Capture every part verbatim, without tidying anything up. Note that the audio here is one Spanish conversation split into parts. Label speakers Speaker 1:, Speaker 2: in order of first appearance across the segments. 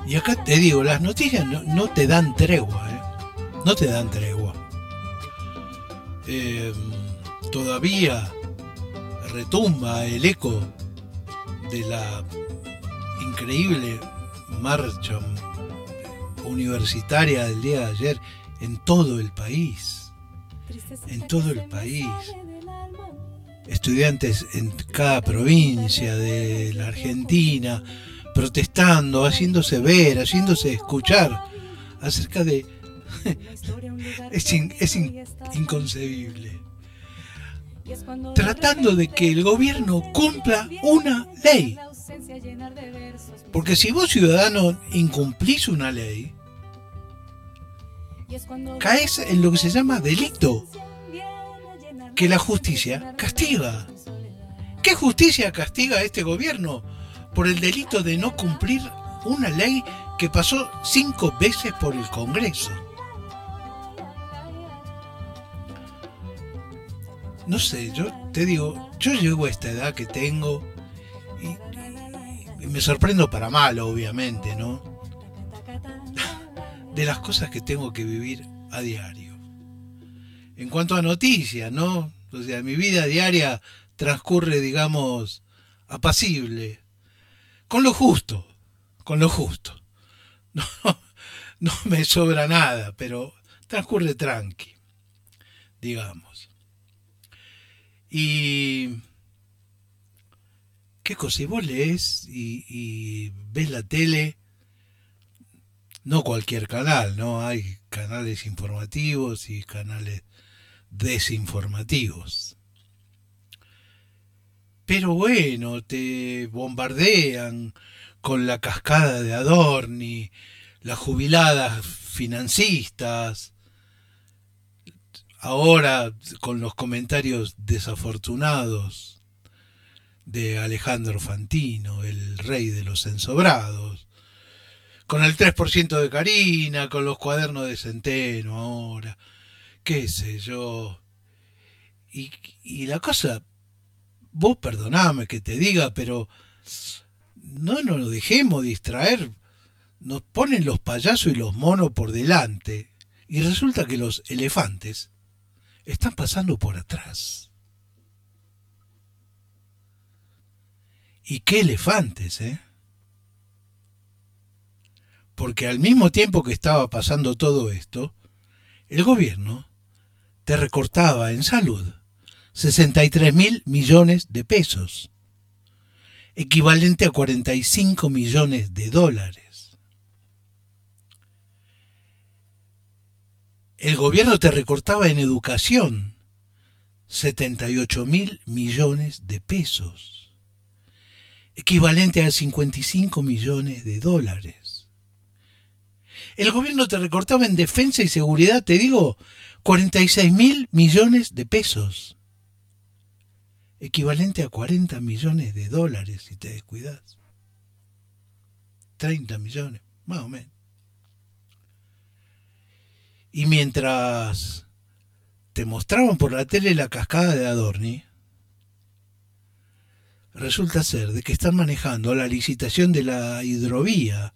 Speaker 1: Y acá te digo, las noticias no, no te dan tregua, ¿eh? No te dan tregua. Eh, todavía retumba el eco de la increíble marcha universitaria del día de ayer en todo el país. En todo el país. Estudiantes en cada provincia de la Argentina protestando, haciéndose ver, haciéndose escuchar acerca de... es, in, es in, inconcebible. Tratando de que el gobierno cumpla una ley. Porque si vos, ciudadano, incumplís una ley, caes en lo que se llama delito, que la justicia castiga. ¿Qué justicia castiga a este gobierno? Por el delito de no cumplir una ley que pasó cinco veces por el Congreso. No sé, yo te digo, yo llego a esta edad que tengo y, y me sorprendo para mal, obviamente, ¿no? De las cosas que tengo que vivir a diario. En cuanto a noticias, ¿no? O sea, mi vida diaria transcurre, digamos, apacible, con lo justo, con lo justo. No, no me sobra nada, pero transcurre tranqui, digamos. Y qué cosa, y vos lees y, y ves la tele, no cualquier canal, ¿no? Hay canales informativos y canales desinformativos. Pero bueno, te bombardean con la cascada de Adorni, las jubiladas financistas, ahora con los comentarios desafortunados de Alejandro Fantino, el rey de los ensobrados, con el tres por ciento de Karina, con los cuadernos de Centeno ahora, qué sé yo. Y, y la cosa, vos perdoname que te diga, pero no nos lo dejemos distraer. Nos ponen los payasos y los monos por delante y resulta que los elefantes están pasando por atrás. ¿Y qué elefantes, eh? Porque al mismo tiempo que estaba pasando todo esto, el gobierno te recortaba en salud sesenta y tres mil millones de pesos, equivalente a cuarenta y cinco millones de dólares. El gobierno te recortaba en educación setenta y ocho mil millones de pesos, equivalente a cincuenta y cinco millones de dólares. El gobierno te recortaba en defensa y seguridad, te digo, cuarenta y seis mil millones de pesos, equivalente a cuarenta millones de dólares si te descuidas. treinta millones, más o menos. Y mientras te mostraban por la tele la cascada de Adorni, resulta ser de que están manejando la licitación de la hidrovía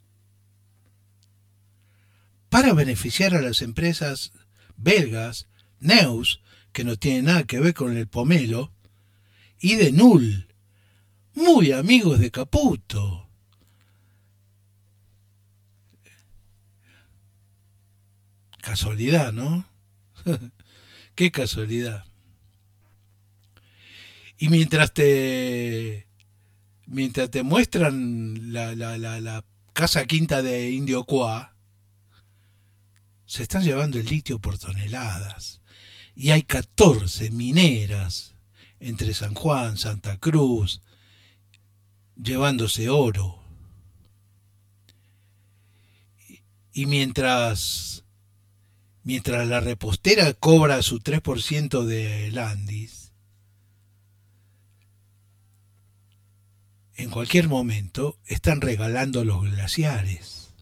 Speaker 1: para beneficiar a las empresas belgas, Neus, que no tiene nada que ver con el pomelo, y de Null, muy amigos de Caputo. Casualidad, ¿no? Qué casualidad. Y mientras te mientras te muestran la, la, la, la casa quinta de Indio Cuá, se están llevando el litio por toneladas. Y hay catorce mineras entre San Juan, Santa Cruz, llevándose oro. Y mientras mientras la repostera cobra su tres por ciento de Landis, en cualquier momento están regalando los glaciares.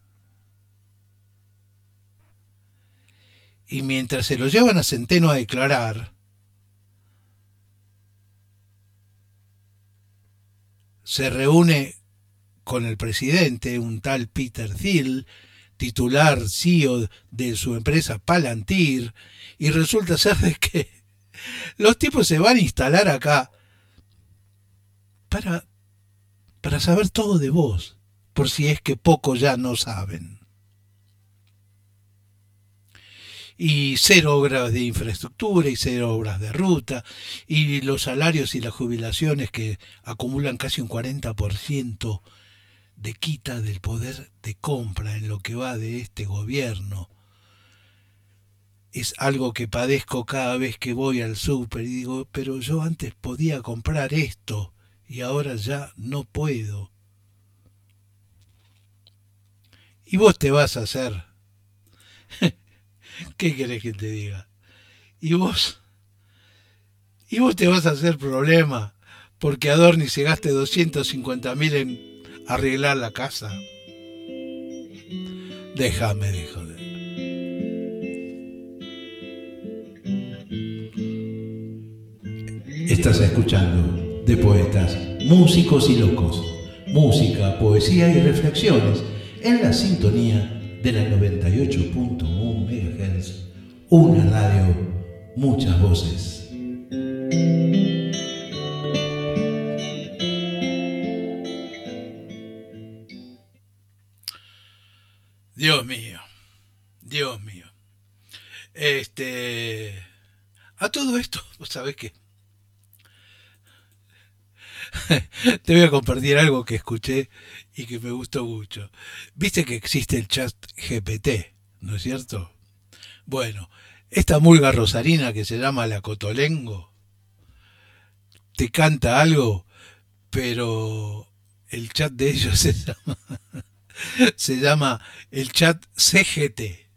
Speaker 1: Y mientras se lo llevan a Centeno a declarar, se reúne con el presidente, un tal Peter Thiel, titular C E O de su empresa Palantir, y resulta ser de que los tipos se van a instalar acá para, para saber todo de vos, por si es que poco ya no saben. Y cero obras de infraestructura y cero obras de ruta, y los salarios y las jubilaciones que acumulan casi un cuarenta por ciento de quita del poder de compra en lo que va de este gobierno. Es algo que padezco cada vez que voy al súper y digo, pero yo antes podía comprar esto y ahora ya no puedo. Y vos te vas a hacer. ¿Qué querés que te diga? Y vos, y vos te vas a hacer problema porque Adorni se gaste doscientos cincuenta mil en arreglar la casa. Déjame de joder.
Speaker 2: Estás escuchando De Poetas, Músicos y Locos. Música, poesía y reflexiones en la sintonía de la noventa y ocho punto uno megahertz. Una radio, muchas voces.
Speaker 1: Dios mío, Dios mío. Este, a todo esto, vos sabés que te voy a compartir algo que escuché y que me gustó mucho. Viste que existe el chat G P T, ¿no es cierto? Bueno, esta murga rosarina que se llama la Cotolengo te canta algo, pero el chat de ellos se llama, se llama el chat C G T.